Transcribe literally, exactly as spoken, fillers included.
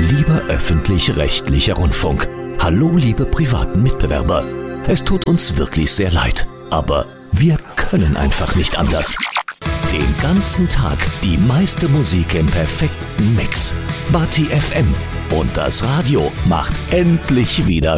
Lieber öffentlich-rechtlicher Rundfunk, hallo liebe privaten Mitbewerber. Es tut uns wirklich sehr leid, aber wir können einfach nicht anders. Den ganzen Tag die meiste Musik im perfekten Mix. Bati F M und das Radio macht endlich wieder